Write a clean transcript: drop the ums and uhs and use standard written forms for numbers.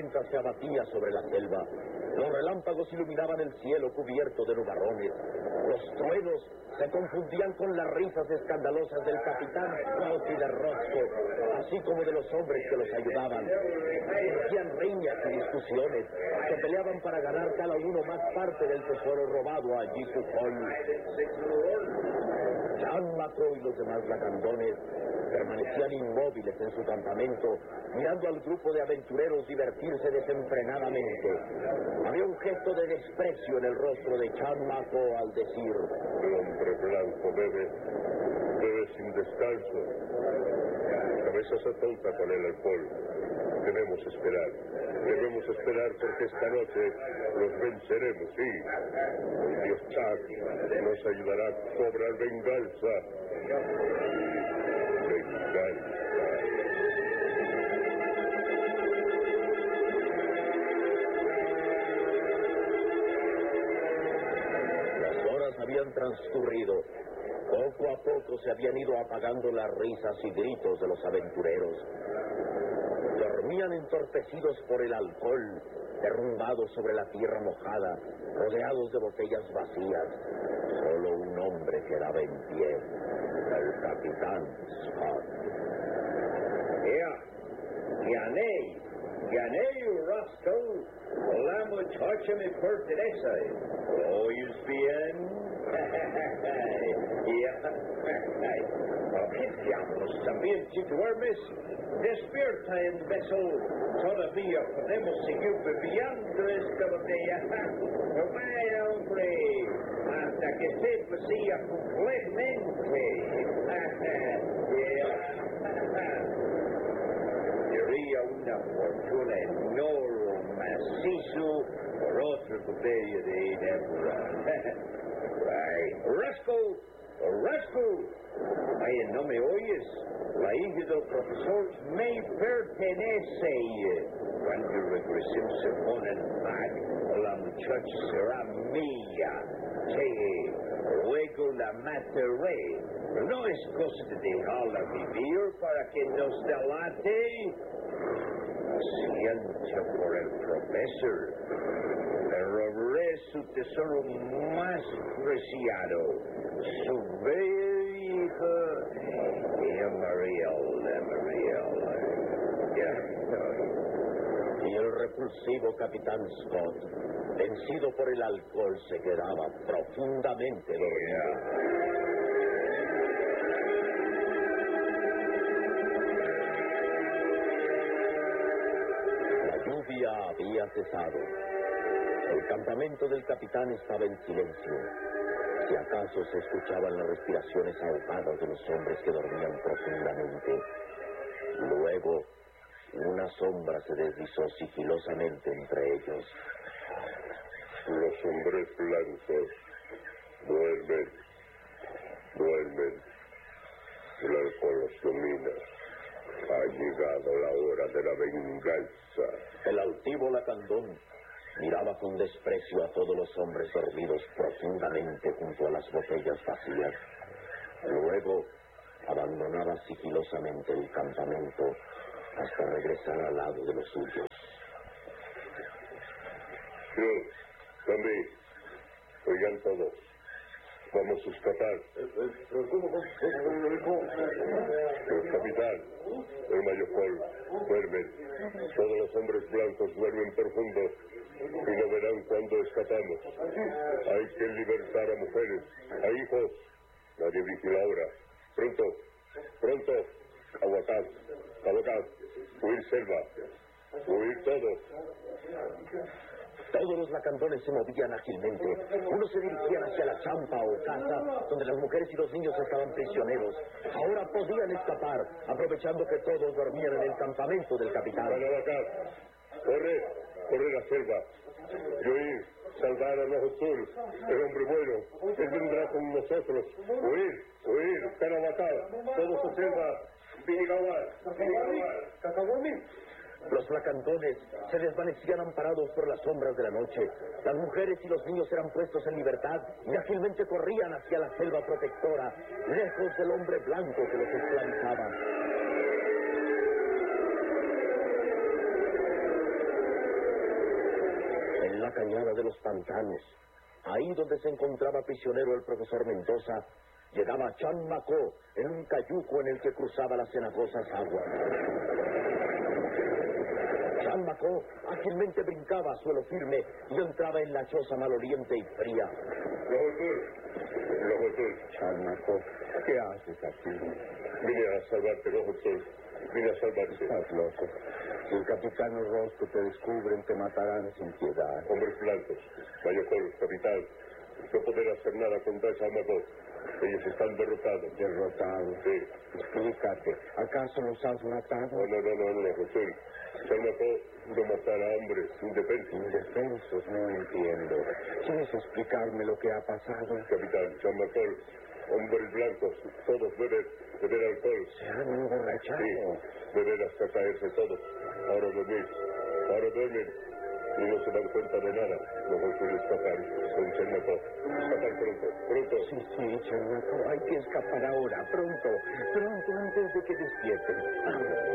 tormenta se abatía sobre la selva. Los relámpagos iluminaban el cielo cubierto de nubarrones. Los truenos se confundían con las risas escandalosas del capitán Scott y de Roscoe, así como de los hombres que los ayudaban. Hacían riñas y discusiones. Se peleaban para ganar cada uno más parte del tesoro robado a Jisu Hall. Chan Maco y los demás lacandones permanecían inmóviles en su campamento, mirando al grupo de aventureros divertirse desenfrenadamente. Había un gesto de desprecio en el rostro de Chan Maco al decir: el hombre blanco bebe sin descanso. La cabeza se atonta con el alcohol. Debemos esperar porque esta noche los venceremos, sí. El dios Chak nos ayudará a cobrar venganza. Las horas habían transcurrido. Poco a poco se habían ido apagando las risas y gritos de los aventureros. Dormían entorpecidos por el alcohol, derrumbados sobre la tierra mojada, rodeados de botellas vacías. Solo un hombre quedaba en pie, el capitán Scott. Gané, Roscoe. La muchacha me pertenece. ¿Oyes bien? ¿Qué diablos también si duermes? Despierta, imbécil. Todavía podemos seguir bebiendo esta botella. Vaya, hombre, hasta que se vacía completamente. Sería una fortuna enorme, macizo, por otra botella de Ginebra. Roscoe, vaya, ¿no me oyes? La hija del profesor me pertenece. Cuando regresemos a Bonenbach, la muchacha será mía. Sí, luego la mataré. No es cosa de dejarla vivir para que nos delate. Siento por el profesor. Le robaré su tesoro más preciado, su bella hija, Mariel. Y el repulsivo capitán Scott, vencido por el alcohol, se quedaba profundamente dormido. Había cesado. El campamento del capitán estaba en silencio. Si acaso se escuchaban las respiraciones ahogadas de los hombres que dormían profundamente. Luego, una sombra se deslizó sigilosamente entre ellos. Los hombres blancos duermen. El alcohol los domina. Ha llegado la hora de la venganza. El altivo lacandón miraba con desprecio a todos los hombres dormidos profundamente junto a las botellas vacías. Luego abandonaba sigilosamente el campamento hasta regresar al lado de los suyos. Yo, también. Oigan todos. Vamos a escapar. El capitán, el mayor Paul, duermen. Todos los hombres blancos duermen profundo y no verán cuando escapamos. Hay que libertar a mujeres, a hijos. Nadie vigila ahora. Pronto. Aguacad. Huir selva. Huir todos. Todos los lacandones se movían ágilmente. Unos se dirigían hacia la champa o casa, donde las mujeres y los niños estaban prisioneros. Ahora podían escapar, aprovechando que todos dormían en el campamento del capitán. Corre la selva. Yo ir, salvar a los azules, el hombre bueno, él vendrá con nosotros. Huir, Canabatá, todos a selva, Vinigawar. Los lacandones se desvanecían amparados por las sombras de la noche. Las mujeres y los niños eran puestos en libertad y ágilmente corrían hacia la selva protectora, lejos del hombre blanco que los esclavizaba. la cañada de los pantanos. Ahí donde se encontraba prisionero el profesor Mendoza, llegaba Chan Macó en un cayuco en el que cruzaba las cenagosas aguas. Chan Macó ágilmente brincaba a suelo firme y entraba en la choza maloliente y fría. Lojotul, Chan Macó, ¿qué haces aquí? vine a salvarte, Lojotul. Vine a salvarte. Estás loco. Si el capitán Orozco te descubren, te matarán sin piedad. Hombres blancos, Mayocol, capitán, no poder hacer nada contra Chamacó. Ellos están derrotados. Derrotados. Sí. Explícate. ¿Acaso los has matado? No, Josué. Chamacó no matar a hombres indefensos. Indefensos, no entiendo. ¿Quieres explicarme lo que ha pasado? Capitán, Chamacó, hombres blancos, todos beber alcohol. Se han emborrachado. Sí, beber hasta caerse todos. Ahora dormir. Ahora duermen. Y no se dan cuenta de nada. No consiguen escapar con Chamacó. Escapar pronto. Sí, Chan Macó. Hay que escapar ahora, pronto, antes de que despierten.